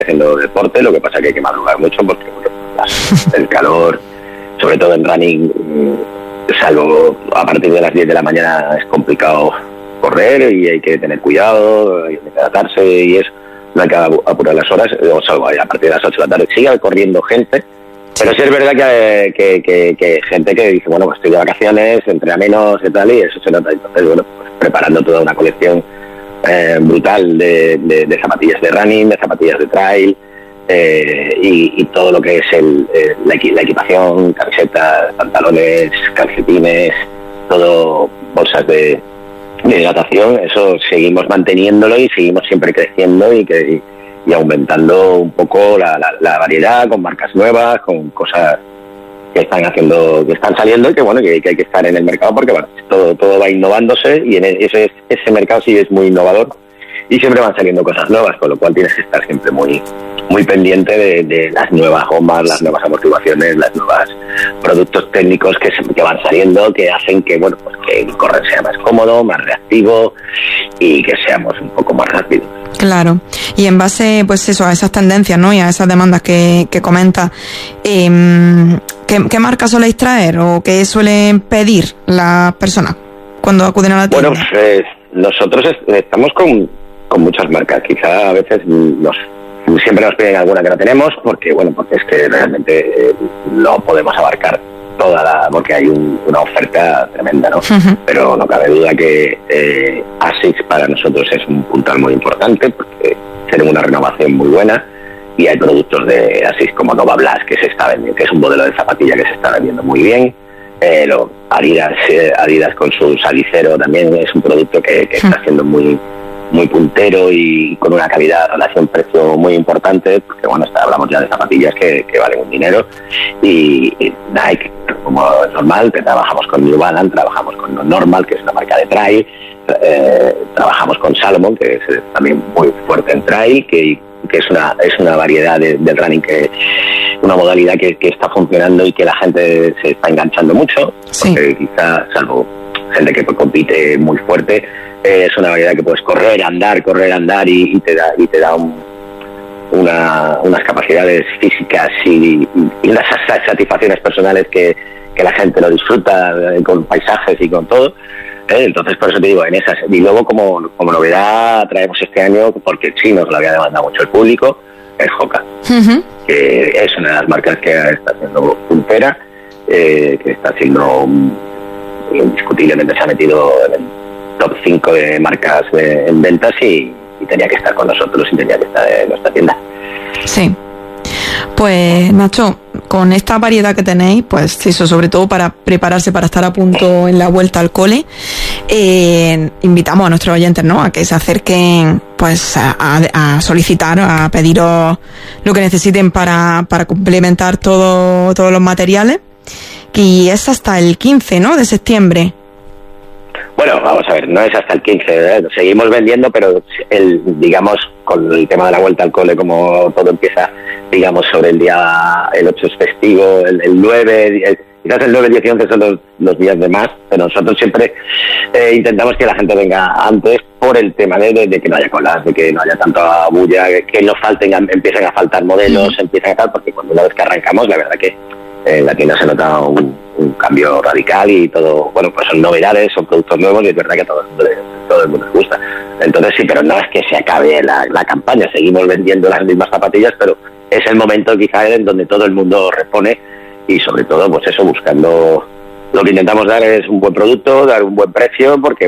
haciendo deporte, lo que pasa que hay que madrugar mucho porque el calor, sobre todo en running, salvo a partir de las 10 de la mañana es complicado correr y hay que tener cuidado, hay que hidratarse y eso, no hay que apurar las horas, o salvo a partir de las 8 de la tarde sigue corriendo gente, pero sí es verdad que gente que dice, bueno, pues estoy de vacaciones, entrena menos y tal, y eso se nota. Entonces, bueno, pues preparando toda una colección brutal de zapatillas de running, de zapatillas de trail, y todo lo que es la equipación, camisetas, pantalones, calcetines, todo, bolsas de hidratación, eso seguimos manteniéndolo y seguimos siempre creciendo y aumentando un poco la variedad, con marcas nuevas, con cosas que están saliendo y que bueno, que hay que estar en el mercado porque bueno, todo va innovándose y ese mercado sí es muy innovador y siempre van saliendo cosas nuevas, con lo cual tienes que estar siempre muy pendiente de las nuevas gomas, las nuevas amortiguaciones, las nuevas productos técnicos que van saliendo, que hacen que bueno, pues que el correr sea más cómodo, más reactivo y que seamos un poco más rápidos. Claro, y en base pues eso, a esas tendencias, ¿no? Y a esas demandas que comenta, ¿qué marcas soléis traer o qué suelen pedir las personas cuando acuden a la tienda? Bueno, pues nosotros estamos con muchas marcas, quizá a veces siempre nos piden alguna que no tenemos porque es que realmente no podemos abarcar porque hay una oferta tremenda, ¿no? Uh-huh. Pero no cabe duda que ASICS para nosotros es un puntal muy importante porque tenemos una renovación muy buena y hay productos de ASICS como Nova Blast que se está vendiendo, que es un modelo de zapatilla que se está vendiendo muy bien. Adidas con su Salicero también es un producto que está siendo muy puntero y con una calidad relación-precio muy importante, porque bueno, hablamos ya de zapatillas que valen un dinero, y Nike, como es normal, trabajamos con New Balance, trabajamos con Non Normal, que es una marca de trail, trabajamos con Salomon, que es también muy fuerte en trail, que es una variedad del running, una modalidad que está funcionando y que la gente se está enganchando mucho, porque quizás, salvo gente que compite muy fuerte, es una variedad que puedes correr, andar y te da unas capacidades físicas y unas satisfacciones personales que la gente lo disfruta con paisajes y con todo. Entonces, por eso te digo, en esas. Y luego, como novedad, traemos este año, porque sí nos lo había demandado mucho el público, el Hoka, uh-huh, que es una de las marcas que está siendo puntera, que está siendo indiscutiblemente, se ha metido en el top 5 de marcas en ventas y tenía que estar con nosotros y tenía que estar en nuestra tienda. Sí. Pues Nacho, con esta variedad que tenéis, pues eso, sobre todo para prepararse para estar a punto en la vuelta al cole, invitamos a nuestros oyentes, ¿no?, a que se acerquen pues a solicitar, a pediros lo que necesiten para complementar todos los materiales, y es hasta el 15, ¿no?, de septiembre. Bueno, vamos a ver, no es hasta el 15, seguimos vendiendo, pero digamos, con el tema de la vuelta al cole, como todo empieza, digamos, sobre el 8 es festivo, el 9, quizás el 9, 10 y 11 son los días de más, pero nosotros siempre intentamos que la gente venga antes por el tema de que no haya colas, de que no haya tanta bulla, que no empiecen a faltar modelos, empiezan a tal, porque una vez que arrancamos, la verdad que en la tienda se nota un cambio radical y todo, bueno, pues son novedades, son productos nuevos y es verdad que a todo el mundo les gusta. Entonces sí, pero no es que se acabe la campaña, seguimos vendiendo las mismas zapatillas, pero es el momento quizá en donde todo el mundo repone y sobre todo pues eso, buscando, lo que intentamos dar es un buen producto, dar un buen precio, porque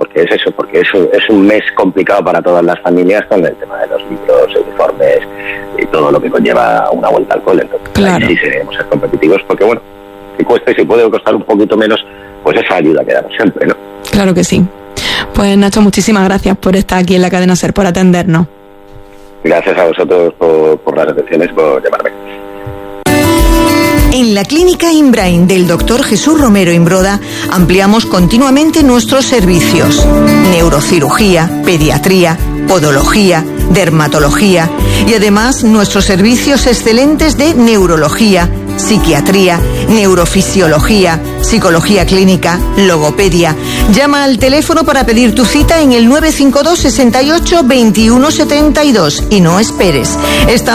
es un mes complicado para todas las familias con el tema de los libros, uniformes y todo lo que conlleva una vuelta al cole. Entonces, claro, sí seremos ser competitivos, porque bueno, si cuesta y si puede costar un poquito menos, pues esa ayuda que damos siempre, ¿no? Claro que sí. Pues Nacho, muchísimas gracias por estar aquí en la cadena SER, por atendernos. Gracias a vosotros por las atenciones, por llamarme. En la Clínica Inbrain del Dr. Jesús Romero Imbroda ampliamos continuamente nuestros servicios: neurocirugía, pediatría, podología, dermatología y además nuestros servicios excelentes de neurología, psiquiatría, neurofisiología, psicología clínica, logopedia. Llama al teléfono para pedir tu cita en el 952 68 21 72 y no esperes.